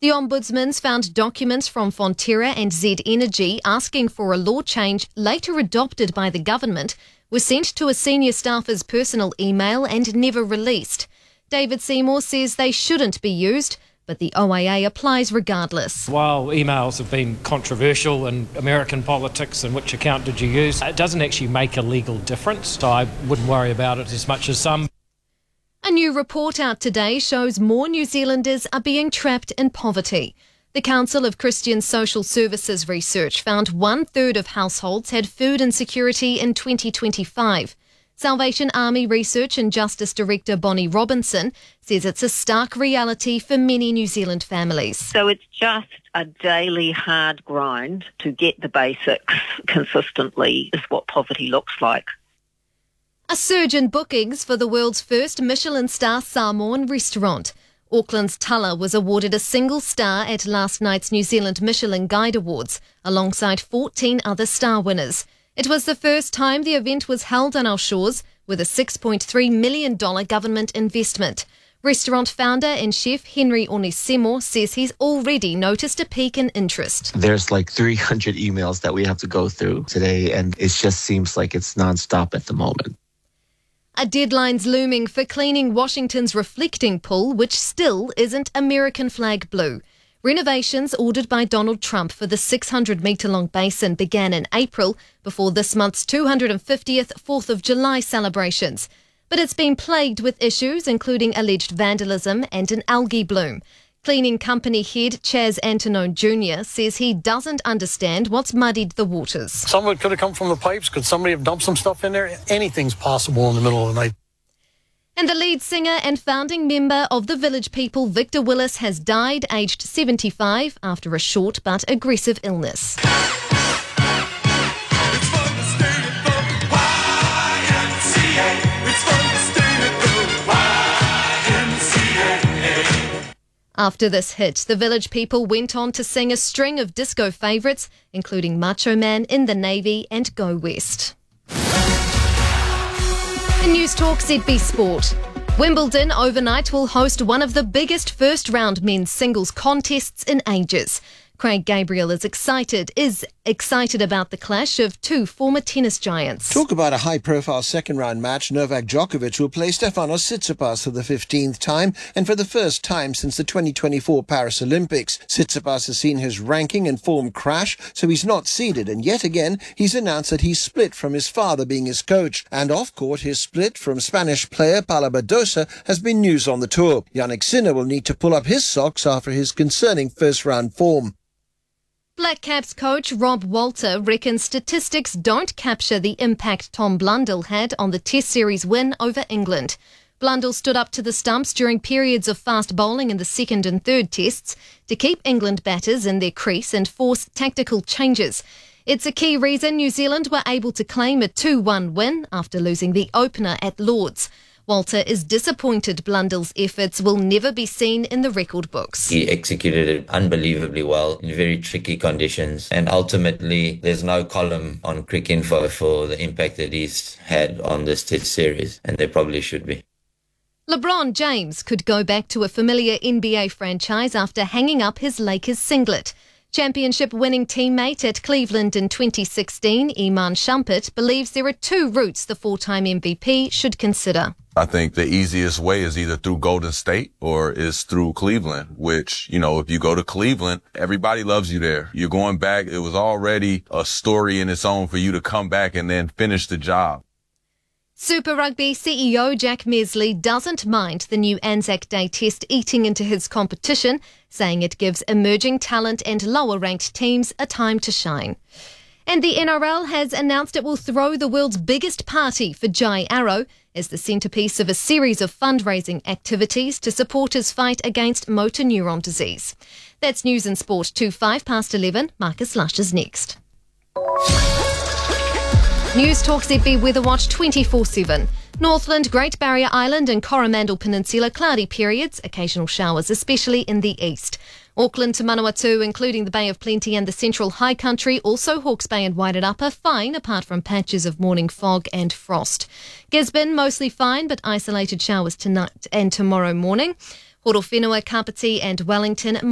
The Ombudsman's found documents from Fonterra and Z Energy asking for a law change later adopted by the government were sent to a senior staffer's personal email and never released. David Seymour says they shouldn't be used, but the OIA applies regardless. While emails have been controversial in American politics and which account did you use, it doesn't actually make a legal difference, so I wouldn't worry about it as much as some. A new report out today shows more New Zealanders are being trapped in poverty. The Council of Christian Social Services research found 1/3 of households had food insecurity in 2025. Salvation Army Research and Justice Director Bonnie Robinson says it's a stark reality for many New Zealand families. So it's just a daily hard grind to get the basics consistently is what poverty looks like. A surge in bookings for the world's first Michelin star Samoan restaurant. Auckland's Tulla was awarded a single star at last night's New Zealand Michelin Guide Awards, alongside 14 other star winners. It was the first time the event was held on our shores, with a $6.3 million government investment. Restaurant founder and chef Henry Onesimo says he's already noticed a peak in interest. There's like 300 emails that we have to go through today, and it just seems like it's nonstop at the moment. A deadline's looming for cleaning Washington's reflecting pool, which still isn't American flag blue. Renovations ordered by Donald Trump for the 600-metre-long basin began in April before this month's 250th 4th of July celebrations. But it's been plagued with issues, including alleged vandalism and an algae bloom. Cleaning company head Chaz Antonone Jr. says he doesn't understand what's muddied the waters. Some of it could have come from the pipes. Could somebody have dumped some stuff in there? Anything's possible in the middle of the night. And the lead singer and founding member of the Village People, Victor Willis, has died aged 75 after a short but aggressive illness. After this hit, the Village People went on to sing a string of disco favourites, including Macho Man, In the Navy and Go West. In News Talk ZB Sport. Wimbledon overnight will host one of the biggest first-round men's singles contests in ages. Craig Gabriel is excited about the clash of two former tennis giants. Talk about a high-profile second-round match. Novak Djokovic will play Stefanos Tsitsipas for the 15th time and for the first time since the 2024 Paris Olympics. Tsitsipas has seen his ranking and form crash, so he's not seeded, and yet again he's announced that he's split from his father being his coach. And off-court, his split from Spanish player Paula Badosa has been news on the tour. Jannik Sinner will need to pull up his socks after his concerning first-round form. Black Caps coach Rob Walter reckons statistics don't capture the impact Tom Blundell had on the Test Series win over England. Blundell stood up to the stumps during periods of fast bowling in the second and third tests to keep England batters in their crease and force tactical changes. It's a key reason New Zealand were able to claim a 2-1 win after losing the opener at Lord's. Walter is disappointed Blundell's efforts will never be seen in the record books. He executed it unbelievably well in very tricky conditions, and ultimately there's no column on Cricinfo for the impact that he's had on this Test series, and there probably should be. LeBron James could go back to a familiar NBA franchise after hanging up his Lakers singlet. Championship-winning teammate at Cleveland in 2016, Iman Shumpert, believes there are two routes the four-time MVP should consider. I think the easiest way is either through Golden State or is through Cleveland, which, if you go to Cleveland, everybody loves you there. You're going back. It was already a story in its own for you to come back and then finish the job. Super Rugby CEO Jack Mesley doesn't mind the new Anzac Day test eating into his competition, saying it gives emerging talent and lower-ranked teams a time to shine. And the NRL has announced it will throw the world's biggest party for Jai Arrow as the centrepiece of a series of fundraising activities to support his fight against motor neuron disease. That's News and Sport to 11:05. Marcus Lush is next. News Talk ZB Weather Watch 24/7. Northland, Great Barrier Island and Coromandel Peninsula, cloudy periods, occasional showers, especially in the east. Auckland to Manawatu, including the Bay of Plenty and the Central High Country, also Hawke's Bay and Wairarapa, fine apart from patches of morning fog and frost. Gisborne, mostly fine but isolated showers tonight and tomorrow morning. Horowhenua, Kapiti and Wellington,